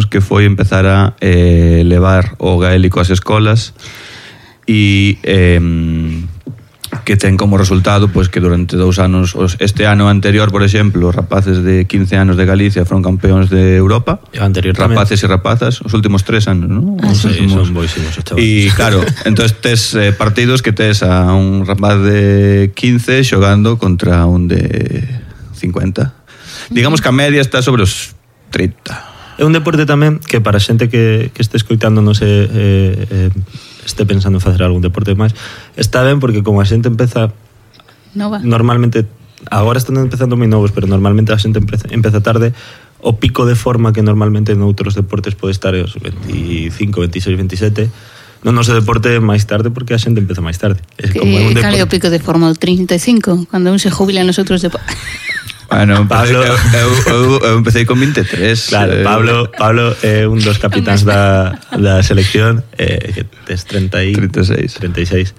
anos que foi empezar a levar o gaélico ás escolas e que ten como resultado pois que durante 2 anos, este ano anterior, por exemplo, os rapaces de 15 anos de Galicia foron campeóns de Europa, rapaces e rapazas, os últimos 3 anos, ¿no? Sí, son boísimos os chavales. E claro, entonces tes partidos que tes a un rapaz de 15 xogando contra un de 50. Digamos que a media está sobre os 30. É un deporte tamén que para xente que este escoitando non se este pensando en facer algún deporte máis, está ben porque como a xente empeza Nova. Normalmente, agora están empezando moi novos, pero normalmente a xente empeza tarde, o pico de forma que normalmente en outros deportes pode estar os 25, 26, 27. Non noso deporte máis tarde porque a xente empeza máis tarde. Como un deporte. Cal é o pico de forma? O 35, cando un se jubila nos outros deportes. Bueno, Pablo, eu empecé con 23. Claro, Pablo é un dos capitáns da selección, que tes 36.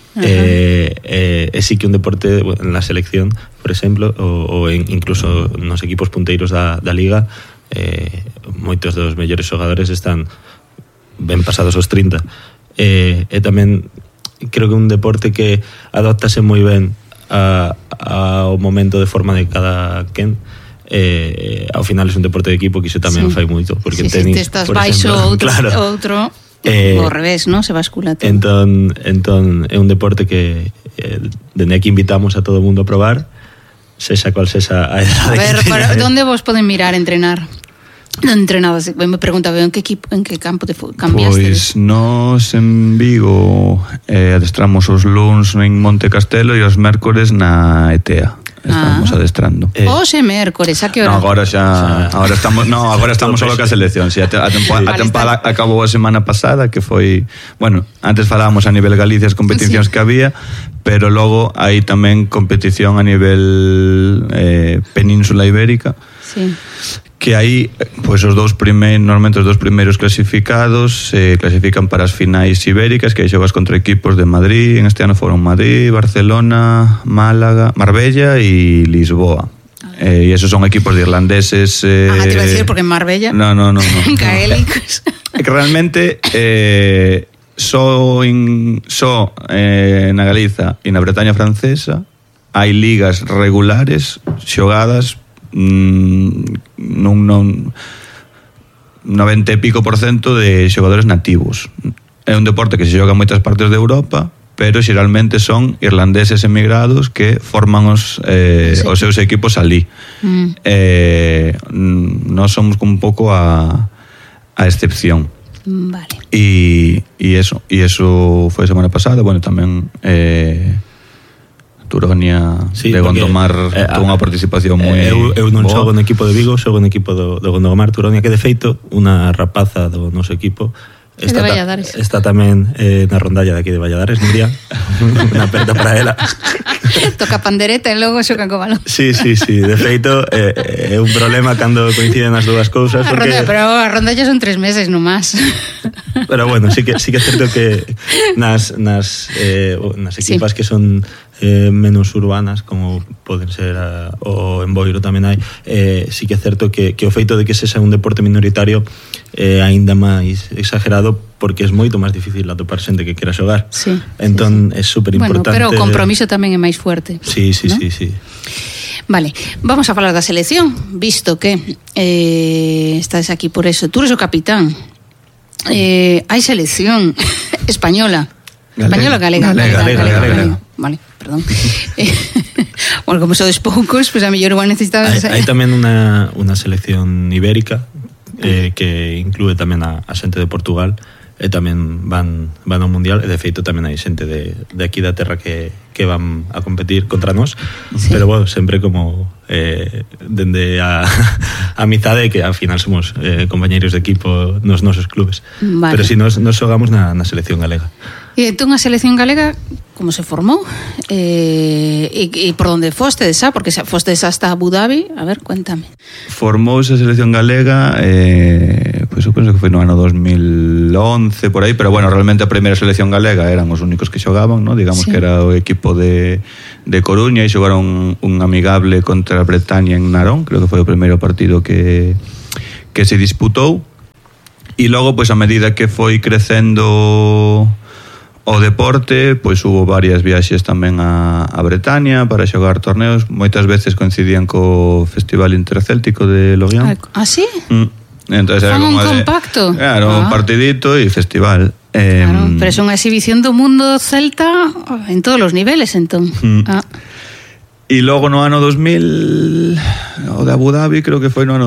Sí que un deporte en la selección, por exemplo, ou incluso nos equipos punteiros da liga, moitos dos mellores xogadores están ben pasados os 30. E tamén creo que un deporte que adaptase moi ben ao momento de forma de cada quen. Ao final é un deporte de equipo que iso tamén fai moito, porque tenis, te estás baixo outro ao revés, ¿no? Se bascula todo. Entón é un deporte que dende aquí invitamos a todo o mundo a probar, sexa cual sexa a edade. A ver, onde vos poden mirar entrenar? Non entrenabas, me preguntaba en que campo te cambiaste? Pois nos en Vigo adestramos os luns en Monte Castelo e os mércores na ETEA. Estamos adestrando. Hoxe mércores, a que hora? No, agora estamos solo ca selección. Si, a tempada acabou a semana pasada, que foi, bueno, antes falábamos a nivel Galicia as competicións que había, pero logo hai tamén competición a nivel Península Ibérica. Sí. Que aí, pois normalmente os 2 primeiros clasificados se clasifican para as finais ibéricas, que aí xogas contra equipos de Madrid, en este ano foron Madrid, Barcelona, Málaga, Marbella e Lisboa. E esos son equipos de irlandeses. Te iba a decir, porque en Marbella. No. Gaélicos. É que realmente só na Galiza e na Bretaña francesa hai ligas regulares xogadas nun 90 e pico % de xogadores nativos. É un deporte que se xoga en moitas partes de Europa, pero xeralmente son irlandeses emigrados que forman os seus equipos alí. Nós somos un pouco a excepción. Vale. E eso foi a semana pasada. Bueno, tamén Turonia de Gondomar tuvo unha participación moi eu non xogo no equipo de Vigo, xogo no equipo do Gondomar. Turonia, que de feito unha rapaza do noso equipo está tamén na rondalla de aquí de Valladares, Nuria. Unha aperta para ela. Toca pandereta e logo xoca co balón. Sí, de feito é un problema cando coinciden as dúas cousas, pero a rondalla son 3 meses no máis. Pero bueno, sí que é certo que nas equipas que son menos urbanas, como poden ser o en Boiro tamén hai, sí que é certo que o feito de que sexa un deporte minoritario é aínda máis exagerado, porque é moito máis difícil atopar xente que quera xogar. Entón é super importante. Bueno, pero o compromiso tamén é máis fuerte. Sí. Vale, vamos a falar da selección, visto que estás aquí por eso. Tú eres o capitán. Hai selección española. Galega. Vale, perdón. Bueno, como sodes poucos, pues a mellor igual necesitabas. Hai tamén unha selección ibérica que inclúe tamén a xente de Portugal, e tamén van ao mundial, e de feito tamén hai xente de aquí da terra que van a competir contra nós, pero bueno, sempre como dende a amizade, que ao final somos compañeiros de equipo nos nosos clubes. Pero si nos xogamos na selección galega. E entón a selección galega como se formou? E por onde fostes, porque fostes hasta Abu Dhabi? A ver, cuéntame. Formouse a selección galega, pois eu penso que foi no ano 2011 por aí, pero bueno, realmente a primeira selección galega eran os únicos que xogaban, ¿no? Digamos que era o equipo de Coruña, e xogaron un amigable contra Bretaña en Narón, creo que foi o primeiro partido que se disputou. E logo, pois, a medida que foi crecendo o deporte, pois hubo varias viaxes tamén a Bretaña para xogar torneos, moitas veces coincidían co Festival Intercéltico de Loguión. Ah, sí? Entonces era Fan como un compacto. Un partidito e festival. Claro, pero é unha exhibición do mundo celta en todos os niveles, entón. E logo no ano 2000, o de Abu Dhabi, creo que foi no ano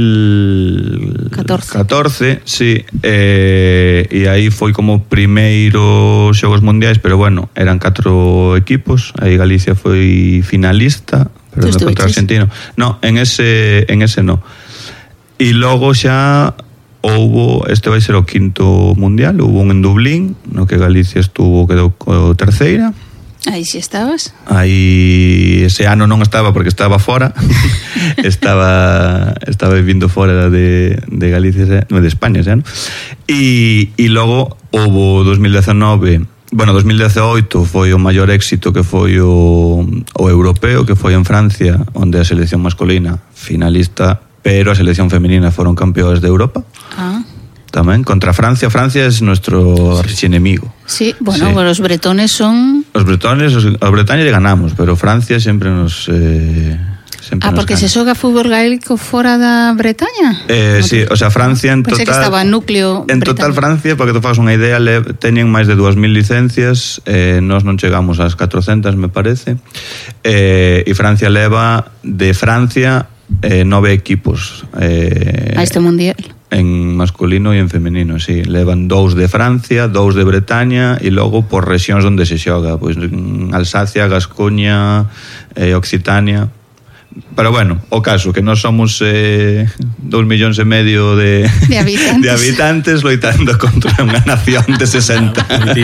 2014, sí, e aí foi como primeiro Xogos Mundiais, pero bueno, eran 4 equipos, aí Galicia foi finalista, pero contra Argentino. No, en ese no. E logo xa houbo, este vai ser o 5º mundial, houbo un en Dublín, no que Galicia quedou terceira. Aí si estabas? Aí ese ano non estaba porque estaba fora. estaba vivindo fora de Galicia, de España, xa, non? E logo houbo 2019, bueno, 2018 foi o maior éxito, que foi o europeo, que foi en Francia, onde a selección masculina finalista, pero a selección femenina foron campeones de Europa. Tamén contra Francia. Francia es nuestro archienemigo. Sí, bueno, sí. Los bretones son... Los bretones, a Bretaña le ganamos, pero Francia sempre nos... porque se xoga fútbol gaélico fora da Bretaña? Sí, o sea, Francia en total... Pensé que estaba núcleo en total Francia, para que te fagas unha idea, teñen máis de 2.000 licencias, nós non chegamos ás 400, me parece, e Francia leva de Francia 9 equipos a este mundial en masculino e en femenino, sí. Levan 2 de Francia, 2 de Bretaña e logo por rexións onde se xoga, pois Alsacia, Gascoña, Occitania. Pero bueno, o caso que nós somos 2,5 millóns de habitantes loitando contra unha nación de 60.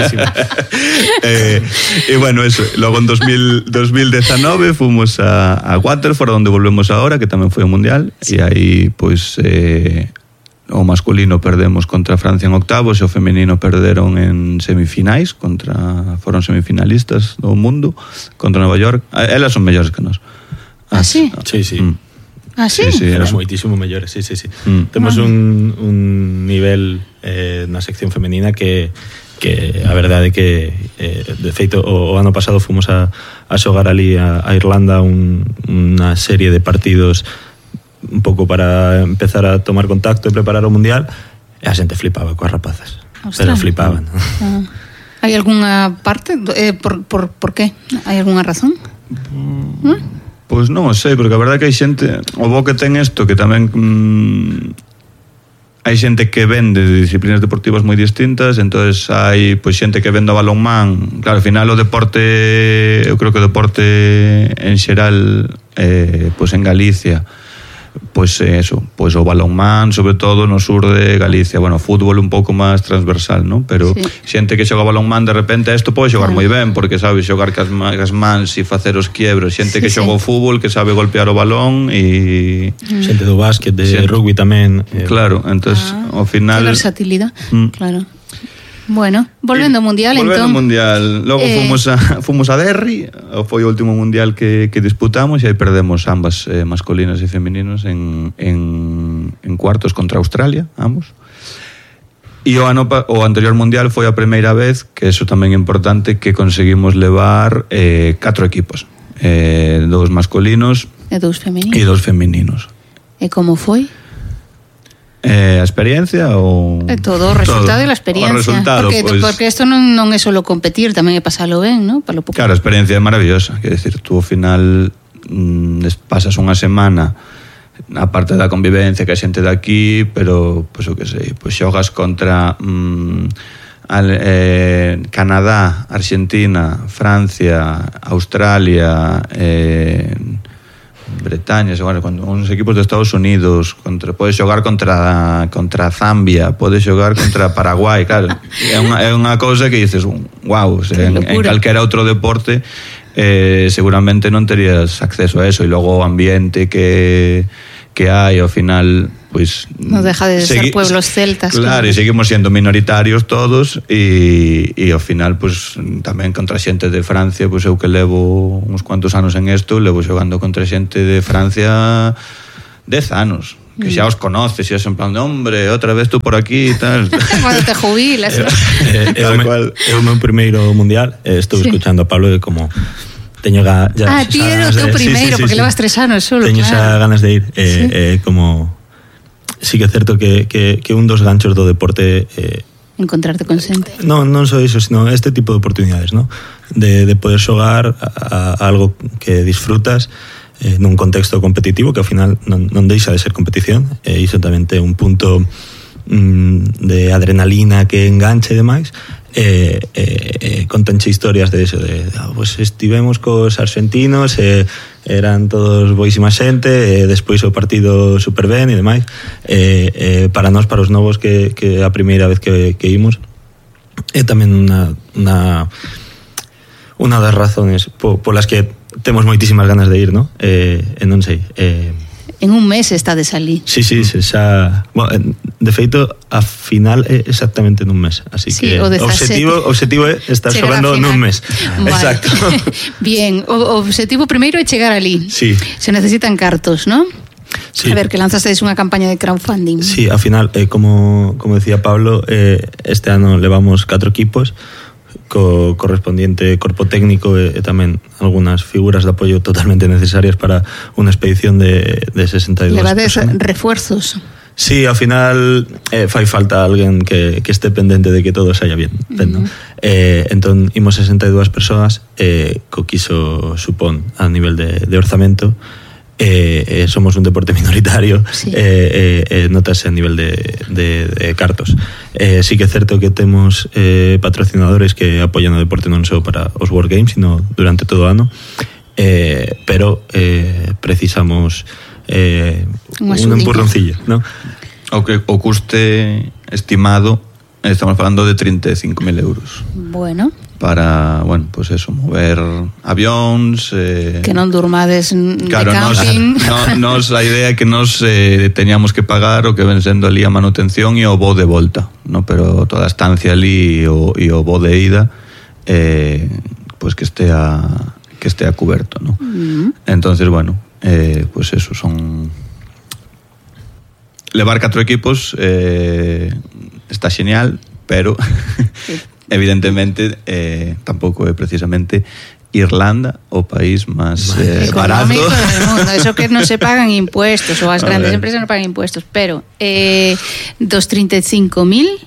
E bueno, eso. Logo en 2019 fomos a Waterford, onde volvemos ahora, que tamén foi o mundial, e aí pois o masculino perdemos contra Francia en octavos e o femenino perderon en semifinais, foron semifinalistas do mundo contra Nova York. Elas son mellores que nós. Sí? Sí, sí. Ah, sí? Sí, eran moitísimo mellores, sí. Temos un nivel na sección femenina que a verdade que de feito o ano pasado fomos a xogar ali a Irlanda unha serie de partidos un pouco para empezar a tomar contacto e preparar o mundial, e a xente flipaba coas rapazas. Pero flipaban. Hai algunha parte? Por qué? Hai algunha razón? Pois non o sei, porque a verdade que hai xente, o bo que ten isto, que tamén hai xente que vende de disciplinas deportivas moi distintas, entonces hai pois xente que vende o balonmán. Claro, ao final o deporte, eu creo que o deporte en xeral, pois en Galicia, pois eso, pois o balonmán sobre todo no sur de Galicia, bueno, o fútbol un pouco máis transversal, non? Pero xente que xoga balonmán de repente isto pode xogar moi ben, porque sabe xogar cas mans e facer os quiebros. Xente que xoga o fútbol, que sabe golpear o balón, e xente do básquet, de rugby tamén. Claro, entonces ao final que versatilidade, claro. Bueno, volvendo ao mundial, entón. Mundial. Logo fomos a Derry, foi o último mundial que disputamos, e aí perdemos ambas, masculinos e femeninos, en cuartos contra Australia, ambos. E o anterior mundial foi a primeira vez, que eso tamén é importante, que conseguimos levar 4 equipos, 2 masculinos e 2 femeninos. E como foi? A experiencia ou... todo, o resultado e a experiencia. Porque isto non é solo competir, tamén é pasalo ben, non? Claro, a experiencia é maravillosa. Quer decir, tú ao final pasas unha semana, aparte da convivencia que a xente de aquí, pero, pois o que sei, pois xogas contra Canadá, Argentina, Francia, Australia, Bretaña, bueno, uns equipos de Estados Unidos, podes xogar contra Zambia, podes xogar contra Paraguai, claro, é unha cousa que dices, wow, en calquera outro deporte seguramente non terías acceso a eso, e logo o ambiente que hai ao final, pois non deja de ser pueblos celtas, claro, e seguimos sendo minoritarios todos, e ao final pois tamén contra xente de Francia, pois eu que levo uns cuantos anos en isto, levo xogando contra xente de Francia 10 anos, que xa os conoces e é en plan de, hombre, outra vez tú por aquí e tal. Cuando te jubilas. É o meu primeiro mundial. Estou escuchando a Pablo e como teño ti era o teu primeiro, porque levas 3 anos solo. Teño xa ganas de ir. Como sí que é certo que un dos ganchos do deporte encontrarte con xente. Non só iso, sino este tipo de oportunidades, ¿no? De poder xogar a algo que disfrutas nun contexto competitivo que ao final non deixa de ser competición, e iso tamén ten un punto de adrenalina que enganche e demais. Contanche historias de eso, pues estivemos cos argentinos, eran todos boísima xente, despois o partido super ben e demais. Para nós, para os novos, que a primeira vez que imos, é tamén unha das razones polas que temos moitísimas ganas de ir, ¿no? Non sei, en un mes está de salir. Sí, xa, bueno, de feito a final é exactamente nun mes, así sí, que o objetivo é estar xogando nun mes. Vale. Exacto. Bien, o objetivo primeiro é chegar ali. Sí. Se necesitan cartos, ¿no? Sí. A ver, que lanzasteis unha campaña de crowdfunding. Sí, ao final, como decía Pablo, este ano levamos 4 equipos co correspondiente corpo técnico e tamén algunhas figuras de apoio totalmente necesarias para unha expedición de 62 Levades personas. Refuerzos. Sí, ao final fai falta alguén que este pendente de que todo saia bien, ¿no? Entón, imos 62 persoas, co que iso supón a nivel de orzamento. Somos un deporte minoritario, sí. Notase a nivel de cartos. Sí que é certo que temos patrocinadores que apoian o deporte non só para os World Games, sino durante todo o ano, pero precisamos un empurroncillo, ¿no? O custe estimado, estamos falando de 35.000 euros. Bueno. Para, bueno, pues eso, mover avións... que non durmades claro, de camping. Nos a idea é que nos teníamos que pagar o que ven sendo ali a manutención e o voo de volta, ¿no? Pero toda a estancia ali e o voo de ida, pues que estea cuberto, ¿no? Entonces, bueno, pues eso, son... Levar 4 equipos está genial, pero... Sí. Evidentemente, tampouco é precisamente Irlanda o país máis barato del mundo. Eso que non se pagan impuestos, ou as grandes empresas non pagan impuestos, pero dos 35.000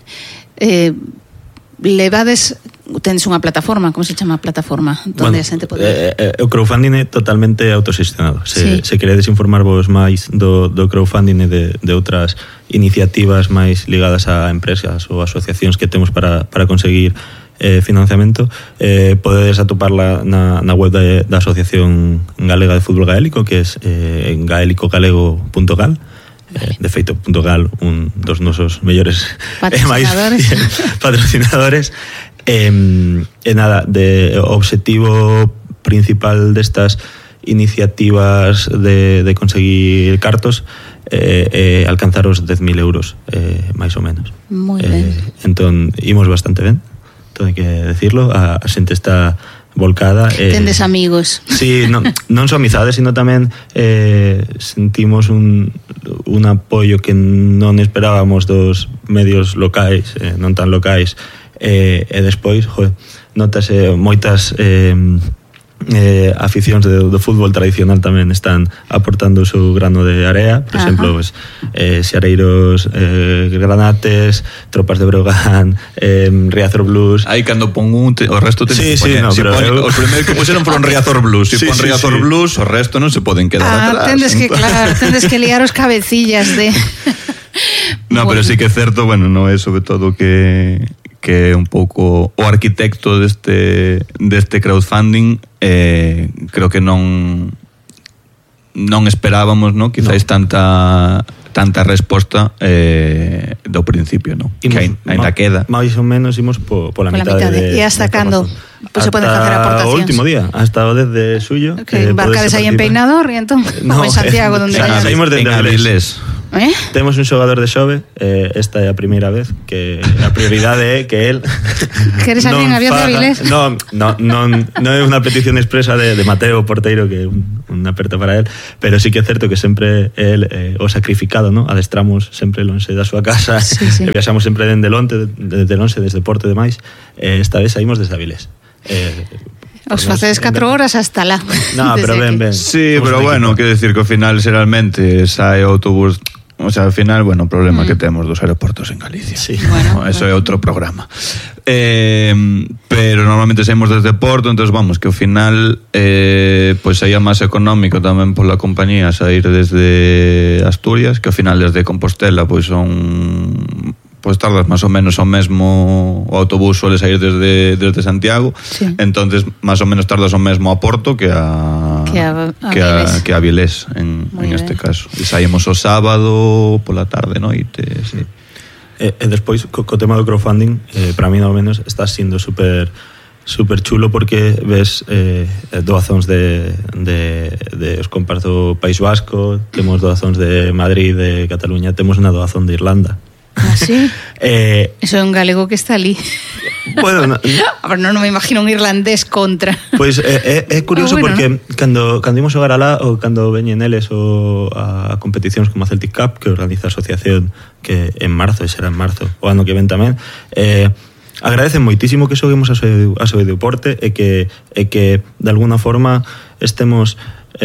levades, tenes unha plataforma, como se chama a plataforma donde a xente pode... O crowdfunding é totalmente autoxestionado. Se queredes informarvos máis do crowdfunding e de outras iniciativas máis ligadas a empresas ou asociacións que temos para conseguir financiamento, podedes atoparla na web da Asociación Galega de Fútbol Gaélico, que é gaelicogalego.gal. De feito, .gal, un dos nosos mellores patrocinadores. Nada, o objetivo principal destas iniciativas de conseguir cartos alcanzar os 10.000 euros, máis ou menos. Moi ben. Entón, imos bastante ben, todo hai que decirlo, a xente está volcada. Tendes amigos. Sí, non só amizades, sino tamén sentimos un apoio que non esperábamos dos medios locais, non tan locais, e despois, notase moitas aficións do fútbol tradicional tamén están aportando o seu grano de area, por exemplo, pues, Xareiros, Granates, Tropas de Breogán, Riazor Blues. Aí cando pon o resto ten que poñer. No, os primeiros que puxeron foron Riazor Blues. Se pon Riazor Blues, o resto non se poden quedar atrás. Tendes que liar os cabecillas de... No, pero sí que é certo, bueno, non é sobre todo que un pouco o arquitecto deste crowdfunding, creo que non esperábamos, ¿no? Quizás tanta resposta do principio, ¿no? Que ainda queda. Mais ou menos imos pola mitade. E hasta cando se poden facer aportacións? O último día, hasta o 10 de suyo. Que embarcades aí en Peinador e entón, ou en Santiago, donde saímos de Avilés. Temos un xogador de Xove, esta é a primeira vez que a prioridade é que él Queres alguén abierto a Vilés? Non é unha petición expresa de Mateo Porteiro, que é un aperto para él, pero sí que é certo que sempre él o sacrificado, ¿no? Adestramos sempre lonxe da súa casa, sí. Viaxamos sempre desde lonxe, desde Porto e demais, esta vez saímos desde Avilés. Os facedes 4 horas hasta lá. No, pero ben. Sí, pero bueno, quero decir que ao final xeralmente sai o autobús. O sea, al final, bueno, o problema que temos dos aeroportos en Galicia. Sí. Bueno, eso é outro programa. Pero normalmente saímos desde Porto, entonces vamos, que ao final pois saía máis económico tamén pola compañía sair desde Asturias, que ao final desde Compostela pois son... Pois tardas máis ou menos o mesmo, o autobús suele sair desde Santiago, sí. Entonces máis ou menos tardas o mesmo a Porto que a Avilés en este caso. E saímos o sábado pola tarde, noite, sí. E despois co tema do crowdfunding, para mí ao menos está sendo super chulo, porque ves doazóns de os compas do País Vasco, temos doazóns de Madrid, de Cataluña, temos unha doazón de Irlanda. ¿Ah, sí? Eso é un galego que está ali. Bueno, non me imagino un irlandés contra. Pois é curioso, bueno, porque cando imos xogar alá, ou cando veñen eles a competicións como a Celtic Cup, que organiza a asociación, que en marzo, e será en marzo, o ano que ven tamén, agradecen moitísimo que xoguemos a seu deporte e que de alguna forma estemos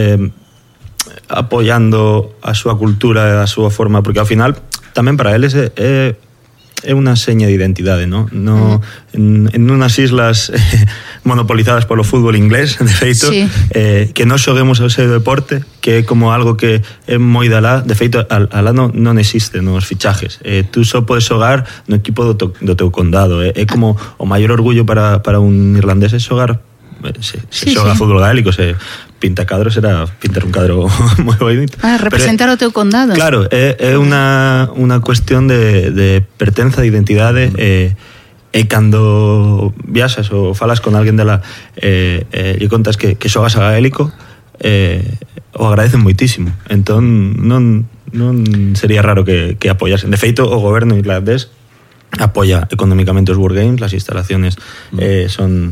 apoiando a súa cultura e a súa forma, porque ao final tamén para eles é unha seña de identidade, ¿no? En unas islas monopolizadas polo fútbol inglés, de feito, sí. Que non xoguemos ao seu deporte, que é como algo que é moi de alá, de feito, alá non existe nos fichajes. Tú só podes xogar no equipo do teu condado. É como o maior orgullo para un irlandés é xogar, se xoga fútbol gaélico, se pinta cadros, era pintar un cadro moi bonito. Representar o teu condado. Claro, é unha cuestión de pertenza, de identidade, e cando viaxas ou falas con alguén dela e contas que xogas a gaélico, o agradecen moitísimo. Entón non sería raro que apoyasen. De feito, o goberno irlandés apoya económicamente os World Games, las instalaciones son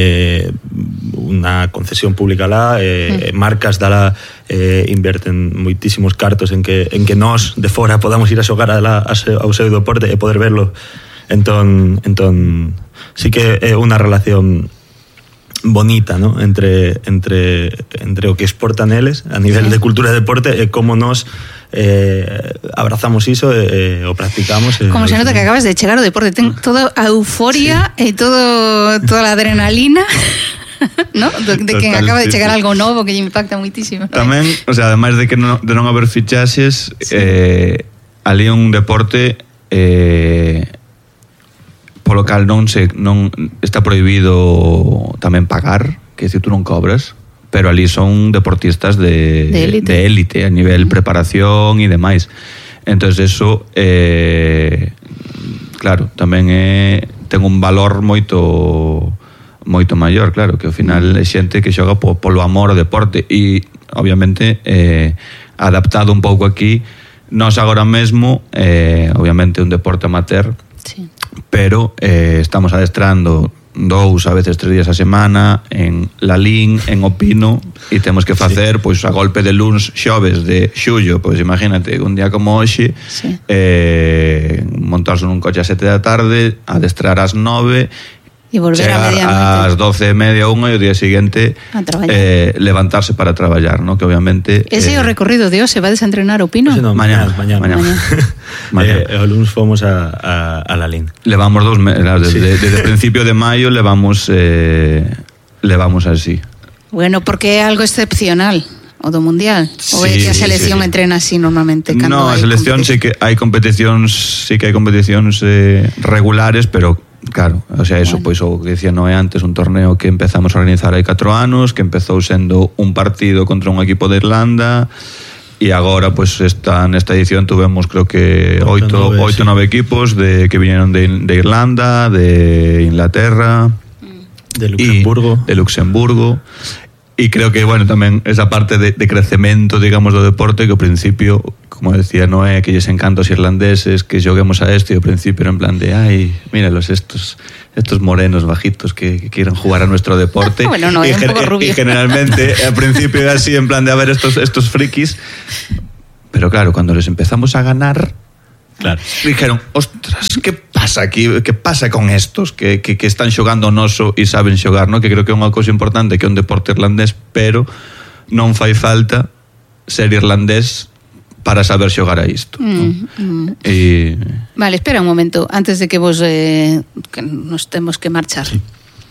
unha concesión pública lá, marcas dala inverten moitísimos cartos en que nós de fora podamos ir a xogar ao seu deporte e poder verlo. Entón sí que é unha relación bonita, ¿no? entre o que exportan eles a nivel de cultura e deporte e como nós abrazamos iso e o practicamos. Como se nota que acabas de chegar ao deporte, ten toda a euforia e toda a adrenalina, ¿no? De que acaba de chegar algo novo que lle impacta moitísimo. Tamén, o sea, ademais de que non haber fichaxes, ali é un deporte polo cal non está prohibido tamén pagar, que se tú non cobras, pero ali son deportistas de élite a nivel preparación e demais. Entonces eso claro, tamén ten un valor moito maior, claro, que ao final é xente que xoga polo amor ao deporte e obviamente adaptado un pouco aquí. Nós agora mesmo obviamente un deporte amateur, sí. Pero estamos adestrando 2, a veces 3 días a semana en Lalín, en Opino, e temos que facer, pois, a golpe de luns, xoves de xullo, pois imagínate, un día como hoxe, sí. Montarse nun coche a 7 da tarde, adestrar ás 9 e volver chegar ás 12:30 ou 1 e o día seguinte levantarse para traballar, ¿no? Que obviamente ese é o recorrido de hoxe, vades a entrenar o Pino? No, mañana. O lunes fomos a Lalín. Levamos 2 meses desde principio de maio levamos así. Bueno, porque é algo excepcional o do mundial, ou é que a selección entrena así normalmente? No, a selección sí que hai competicións regulares, pero claro, o sea, eso, pois o que decía Noé antes, un torneo que empezamos a organizar hai 4 anos, que empezou sendo un partido contra un equipo de Irlanda, e agora, pois, nesta edición tuvemos, creo que 8 9 equipos que viñeron de Irlanda, de Inglaterra, de Luxemburgo, E creo que, bueno, tamén esa parte de crecemento, digamos, do deporte, que ao principio, como decía Noé, que lles encanta os irlandeses, que xoguemos a esto, e ao principio era en plan de, ai, míralos estos morenos bajitos que quieren jugar a nuestro deporte. Bueno, no, é un pouco rubio. Y generalmente, al principio era así, en plan de, a ver, estos frikis. Pero claro, cuando les empezamos a ganar... Claro. Dijeron, ostras, ¿qué pasa aquí? ¿Qué pasa con estos que están xogando o noso e saben xogar, no? Que creo que é unha cousa importante, que é un deporte irlandés, pero non fai falta ser irlandés para saber xogar a isto. E... Vale, espera un momento, antes de que vos que nos temos que marchar. Sí.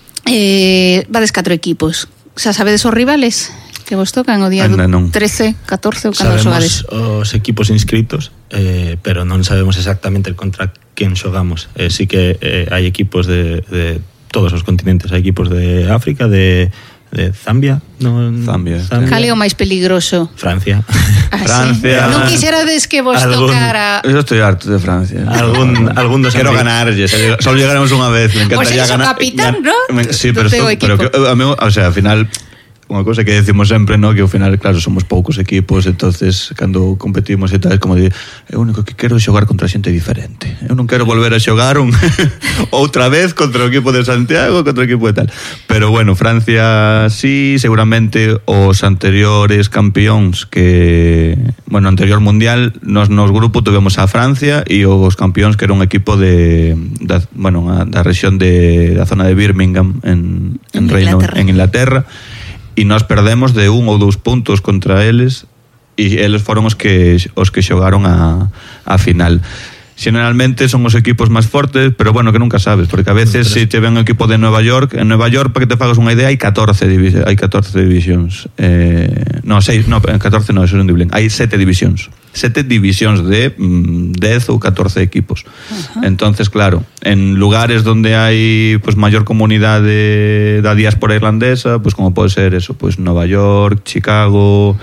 Vades 4 equipos. Xa sabedes os rivales que vos tocan o día 13, 14 ou cando xogades? Sabemos os equipos inscritos, pero non sabemos exactamente contra quen xogamos. Sí que hai equipos de todos os continentes, hai equipos de África, de Zambia, Zambia. Cal é o máis peligroso? Francia. Francia. Sí. Non quixerades que vos tocara... Yo estoy harto de Francia. Algún dos Quiero ganarles. Solo llegaremos unha vez. Me encantaría pues ganar. Capitán, ¿no? Sí, pero que, a mí, o sea, al final... Unha cosa que decimos sempre, no, que ao final, claro, somos poucos equipos, entonces cando competimos e tal, como de, o único que quero é xogar contra xente diferente. Eu non quero volver a xogar outra vez contra o equipo de Santiago, contra o equipo de tal. Pero bueno, Francia sí, seguramente os anteriores campións que, bueno, anterior mundial, nos grupo tuvemos a Francia e os campións que era un equipo da rexión da zona de Birmingham en Inglaterra. E nós perdemos de 1 ou 2 puntos contra eles e eles foron os que xogaron a final. Generalmente son os equipos máis fortes, pero bueno, que nunca sabes, porque a veces se te ven un equipo de Nueva York, en Nueva York, para que te fagas unha idea, hai 14 divisións. 14 non, eso é en Dublín. Hai 7 divisións. 7 divisións de 10 ou 14 equipos. Entonces, claro, en lugares donde hai pues maior comunidade da diáspora irlandesa, pues como pode ser eso, pues Nova York, Chicago,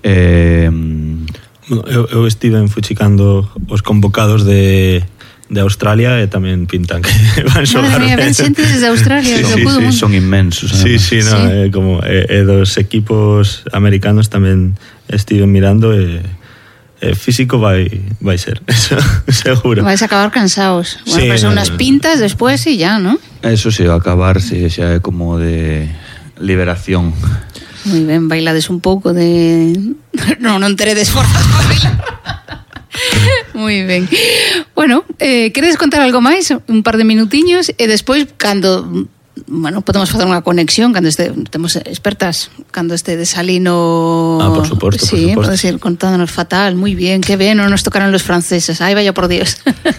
eu estive fuchicando os convocados de Australia e tamén pintan que van xogar. Madre mía, ven xente desde Australia. Sí, son inmensos. Sí, no, sí. Como dos equipos americanos tamén estive mirando físico vai ser, eso seguro. Vais a acabar cansados. Bueno, sí, pues son unas pintas después y ya, ¿no? Eso sí, va a acabar, sí, xa é como de liberación. Muy ben, bailades un pouco de... Non teredes forzas para bailar. Muy ben. Bueno, queredes contar algo máis? Un par de minutiños e despois, cando... Bueno, podemos facer unha conexión cando temos expertas cando estedes ali no... por suposto, sí, por suposto. podes ir contándonos fatal, muy bien, que ben, non nos tocaron los franceses, ai, vaya por Dios.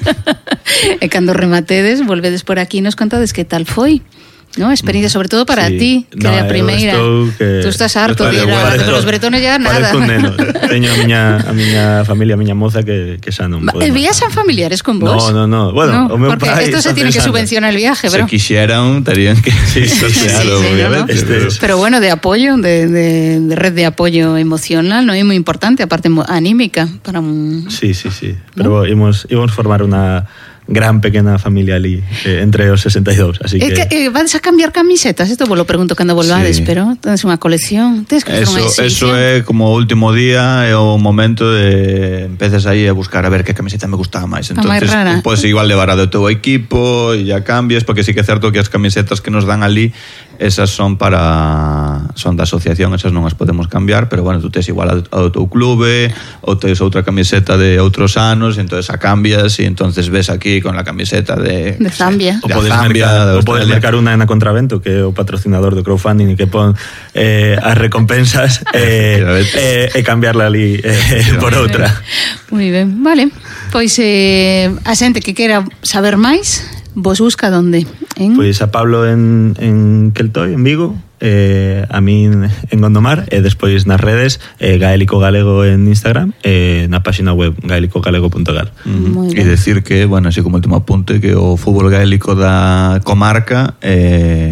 E cando rematedes, volvedes por aquí e nos contades que tal foi. ¿No? Experiencia sobre todo para ti, que era a primeira. Tú estás harto de ir a los bretones ya nada. Teño a miña familia, a miña moza que xa non pode. ¿Viaxan familiares con vos? No. Bueno, o meu porque pai esto se tiene que subvencionar el viaje, bro. Se quixeran, terían que claro, obviamente. ¿No? Pero bueno, de apoyo, de red de apoyo emocional, no é moi importante, aparte anímica para un... Sí. Pero íbamos formar unha gran pequena familia ali entre os 62, así que vas a cambiar camisetas, esto vos lo pregunto cando volvades, sí. Pero tens unha colección, tens que facer unha exhibición. Eso é como o último día, é o momento de empezas aí a buscar a ver que camiseta me gustaba máis. Entonces, podes igual levar a do teu equipo e ya cambias, porque sí que é certo que as camisetas que nos dan ali esas son da asociación, esas non as podemos cambiar, pero bueno, tú tes igual a do teu clube ou tes outra camiseta de outros anos, entonces a cambias e entonces ves aquí con la camiseta de Zambia. O podes mercar unha na Contravento, que é o patrocinador do crowdfunding e que pon as recompensas e cambiarla ali por outra. Moi ben, vale. Pois a xente que quera saber máis, vos busca donde? Pois a Pablo en Keltoy, en Vigo, a min en Gondomar, e despois nas redes Gaélico Galego en Instagram e na página web gaelicogalego.gal. E decir que, bueno, así como último apunte, que o fútbol gaélico da comarca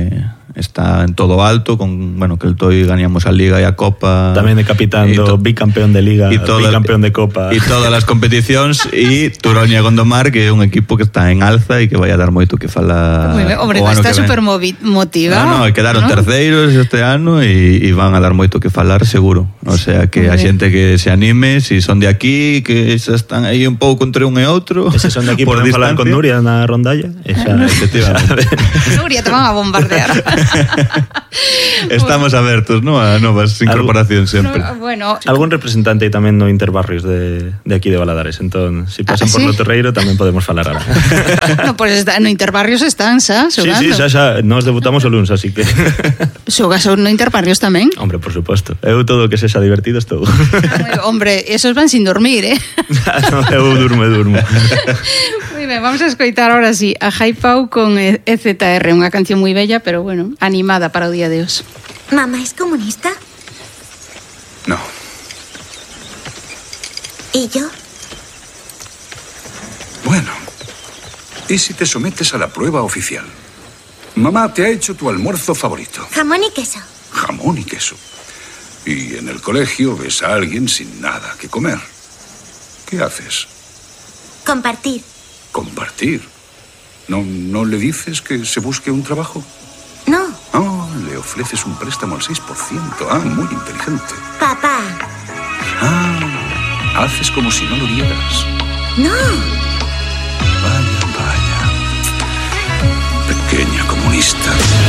está en todo alto, con, bueno, que el Toy gañamos a Liga e a Copa. Tamén é capitán do bicampeón de Liga, bicampeón de Copa. E todas as competicións, e Turoña Gondomar, que é un equipo que está en alza e que vai a dar moito que falar. Hombre, está super motivado. No, quedaron terceiros este ano e van a dar moito que falar, seguro. O sea, que a xente que se anime, si son de aquí, que xa están aí un pouco entre un e outro. E se son de aquí, poden falar con Nuria na rondalla. Efectivamente. Nuria, te van a bombardear. Estamos abertos, ¿no?, a novas incorporacións sempre. Bueno, algún representante tamén no Interbarrios de aquí de Valadares, entón, si pasan por no Terreiro tamén podemos falar ahora. No, pues no Interbarrios están, xa, xogando. Sí, xa, nos debutamos o luns, así que... Xogas no Interbarrios tamén? Hombre, por suposto. Eu todo o que sexa divertido estou. Hombre, esos van sin dormir, ¿eh? No, eu durmo. Muy bien, vamos a escoitar ahora sí a Jai Pau con EZR, unha canción moi bella, pero bueno, animada para o día de hoxe. ¿Mamá es comunista? No. ¿Y yo? Bueno, ¿y si te sometes a la prueba oficial? Mamá te ha hecho tu almuerzo favorito. Jamón y queso. Jamón y queso. Y en el colegio ves a alguien sin nada que comer. ¿Qué haces? Compartir. Compartir. ¿No le dices que se busque un trabajo? No. Oh, le ofreces un préstamo al 6%. Ah, muy inteligente. Papá. Ah, haces como si no lo vieras. No.